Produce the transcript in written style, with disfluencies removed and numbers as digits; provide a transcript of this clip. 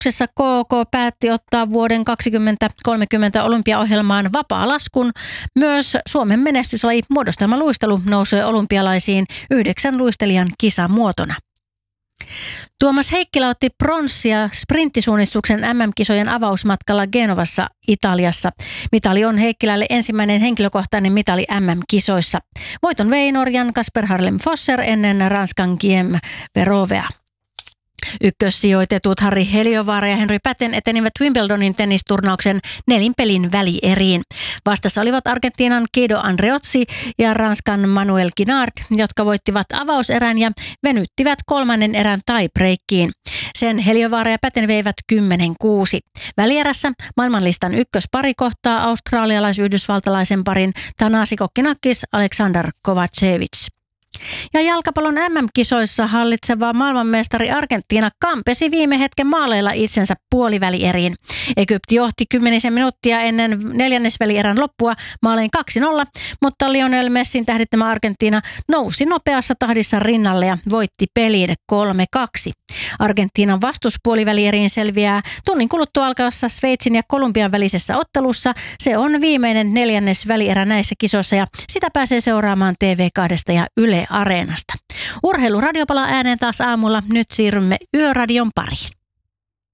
kokouksessa KK päätti ottaa vuoden 2030 olympiaohjelmaan vapaa-laskun. Myös Suomen menestyslaji muodostelmaluistelu nousee olympialaisiin 9 luistelijan kisamuotona. Tuomas Heikkilä otti pronssia sprinttisuunnistuksen MM-kisojen avausmatkalla Genovassa, Italiassa. Mitali on Heikkilälle ensimmäinen henkilökohtainen mitali MM-kisoissa. Voiton vei Norjan Kasper Harlem Fosser ennen Ranskan Guillaume Verovea. Ykkössijoitetut Harri Heliövaara ja Henry Patten etenivät Wimbledonin tennisturnauksen 4 pelin välieriin. Vastassa olivat Argentiinan Guido Andreozzi ja Ranskan Manuel Guinard, jotka voittivat avauserän ja venyttivät 3. erän tiebreakkiin. Sen Heliövaara ja Patten veivät 10-6. Välierässä maailmanlistan ykköspari kohtaa australialais-yhdysvaltalaisen parin Thanasi Kokkinakis Alexander Kovacevic. Ja jalkapallon MM-kisoissa hallitseva maailmanmestari Argentiina kampesi viime hetken maaleilla itsensä puolivälieriin. Egypti johti 10 minuuttia ennen neljännesvälierän loppua maalein 2-0, mutta Lionel Messin tähdittämä Argentiina nousi nopeassa tahdissa rinnalle ja voitti peliin 3-2. Argentiinan vastuspuolivälieriin selviää tunnin kuluttua alkavassa Sveitsin ja Kolumbian välisessä ottelussa. Se on viimeinen neljännesvälierä näissä kisoissa ja sitä pääsee seuraamaan TV2 ja Yle Areenasta. Urheiluradio palaa ääneen taas aamulla. Nyt siirrymme Yöradion pariin.